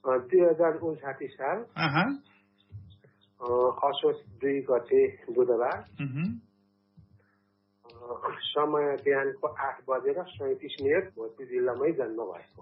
2059 साल असोज 2 गते बुधबार समय बिहानको 8:37 भोजपुर जिल्लामै जन्म भएको।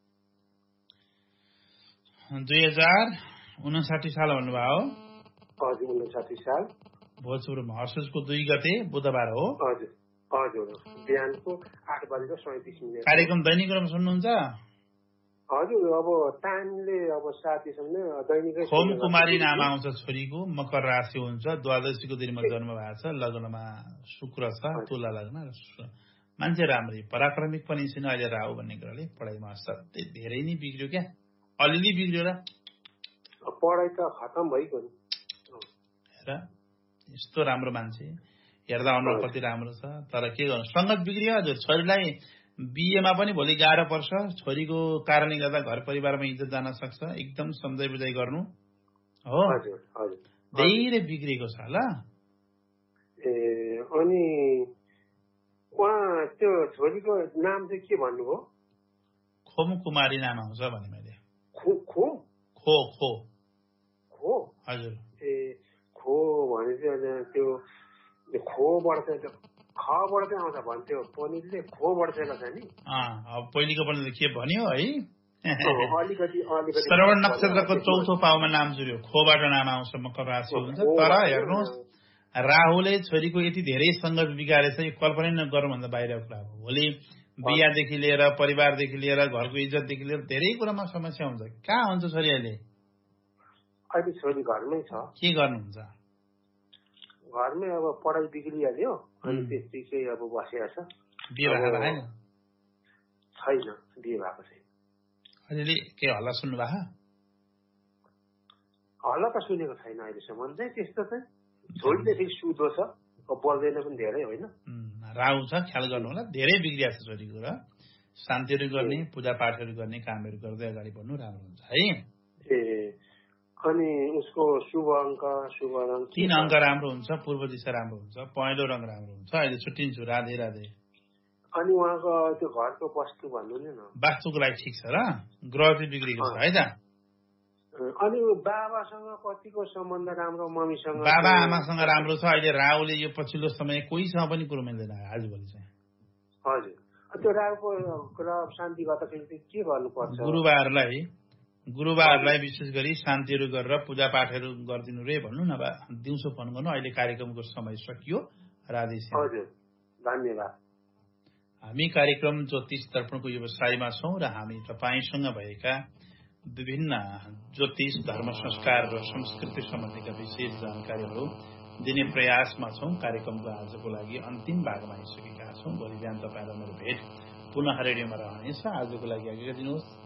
2059 साल भन्नुभयो। हजुर 59 साल भोजपुरमा असोजको 2 गते बुधबार हो। हजुर हजुर बिहानको 8:37 कार्यक्रम दैनिक रूपमा सुन्नुहुन्छ? हजुर अब टाइमले अब साथीसँग दैनिकै खोम कुमारी नाम आउँछ छोरीको, मकर राशि हुन्छ, द्वादशीको दिनमा जन्म भएको छ, लग्नमा शुक्र छ, तुला लग्न। मान्छे राम्रै पराक्रमिक पनि छैन। अहिले राहु भन्ने कुराले पढाइमा असाध्यै धेरै नै बिग्रियो क्या, अलिअलि बिग्रियो र पढाइ त खतम भइगयो नि। हेर यस्तो राम्रो मान्छे, हेर्दा अनुहार कति राम्रो छ, तर के गर्नु संगत बिग्रियो। हजुर छोरीलाई बिएमा पनि भोलि गाह्रो पर्छ। छोरीको कारणले गर्दा घर परिवारमा इज्जत जान सक्छ। एकदम सम्झाइ बुझाइ गर्नु हो। धेरै बिग्रेको छ ल। अनि उहाँ त्यो छोरीको नाम चाहिँ के भन्नुभयो? खोम कुमारी नाम आउँछ भने मैले। खो खो खो खो खो हजुर। खो भने चाहिँ त्यो खोबाट चाहिँ खबाट चाहिँ आउँछ भन्थ्यो पनिरले, खोबाट चाहिँ लाग्छ नि। अब पहिलेको पनि के भन्यो है, अलिकति श्रवण नक्षत्रको चौथो पाउमा नाम जुर्यो, खोबाट नाम आउँछ, मकर राशि हुन्छ। तर हेर्नुहोस् राहुले छोरीको यति धेरै सङ्गत बिगारेछ, यो कल्पना नगर्नुभन्दा बाहिरको कुरा हो। भोलि बिहादेखि लिएर, परिवारदेखि लिएर, घरको इज्जतदेखि लिएर धेरै कुरामा समस्या हुन्छ। कहाँ हुन्छ छोरी अहिले? अहिले छोरी घरमै छ। के गर्नुहुन्छ? घरमै अब पढाइ बिग्रिहाल्यो अनि त्यसपछि अब बसेको छ। बिहे भएको छैन? छैन, बिहे भएको छैन। अहिले के हल्ला सुन्नु भएको? हल्ला त सुनेको छैन अहिलेसम्म चाहिँ। त्यस्तो चाहिँ छोरीले फेरि सुधो छ, बोल्दैन पनि धेरै होइन। राहु छ, ख्याल गर्नु होला। धेरै बिग्रिएको छ छोरीको र शान्तिहरू गर्ने, पूजापाठहरू गर्ने कामहरू गर्दै अगाडि बढ्नु राम्रो हुन्छ है। अनि उसको शुभ अङ्क, शुभ रङ 3 अङ्क राम्रो हुन्छ, पूर्व दिशा राम्रो हुन्छ, पहेँलो रङ राम्रो हुन्छ। अहिले छुट्टिन्छु, राधे राधे। अनि उहाँको त्यो घरको वस्तु भन्नु नि न। वास्तुको लागि ठिक छ र, ग्रह चाहिँ बिग्रेको छ है त। अनि बाबासँग कतिको सम्बन्ध राम्रो, मम्मीसँग? बाबा आमासँग राम्रो छ। अहिले राहुले यो पछिल्लो समय कोहीसँग पनि कुरो मिल्दैन आजभोलि चाहिँ। हजुर त्यो राहुको ग्रह शान्ति गर्दाखेरि चाहिँ के गर्नुपर्छ? गुरुबारलाई विशेष गरी शान्तिहरू गरेर पूजापाठहरू गरिदिनु रे भन्नु, नभए दिउँसो फोन गर्नु। अहिले कार्यक्रमको समय सकियो। राधे श्याम। हजुर धन्यवाद। हामी कार्यक्रम ज्योतिष दर्पणको व्यवसायमा छौं र हामी तपाईसँग भएका विभिन्न ज्योतिष, धर्म, संस्कार र संस्कृति सम्बन्धीका विशेष जानकारीहरू दिने प्रयासमा छौं। कार्यक्रमको आजको लागि अन्तिम भागमा आइसकेका छौं। भोलि बिहान तपाईहरुलाई मेरो भेट पुनः रेडियोमा रहनेछ। आजको लागि आज्ञा दिनुहोस्।